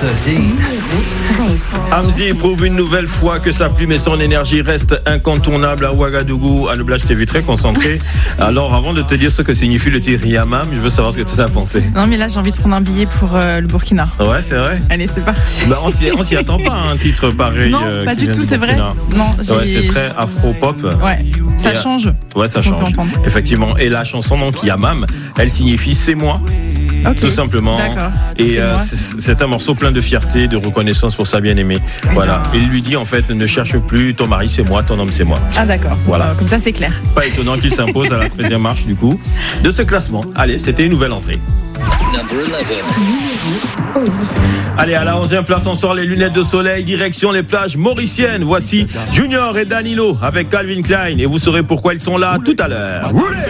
Hamzy prouve une nouvelle fois que sa plume et son énergie restent incontournables à Ouagadougou. Anne-Blanche, je t'ai vu très concentré. Alors, avant de te dire ce que signifie le titre Yamam, je veux savoir ce que tu as pensé. Non, mais là, j'ai envie de prendre un billet pour le Burkina. Ouais, c'est vrai. Allez, c'est parti. Bah, on s'y attend pas à un titre pareil. Non, pas du tout, c'est vrai. Non, ouais, c'est très afro-pop. Ouais, ça change. Ouais, ça change. Effectivement. Et la chanson, donc, Yamam, elle signifie c'est moi. Okay. Tout simplement. D'accord. Et c'est un morceau plein de fierté, de reconnaissance pour sa bien-aimée. Voilà. Il lui dit en fait, ne cherche plus, ton mari c'est moi, ton homme c'est moi. Ah d'accord. Voilà. Comme ça c'est clair. Pas étonnant qu'il s'impose à la 13e marche du coup de ce classement. Allez, c'était une nouvelle entrée. Allez, à la 11e place, on sort les lunettes de soleil, direction les plages mauriciennes. Voici Junior et Danilo avec Calvin Klein et vous saurez pourquoi ils sont là tout à l'heure.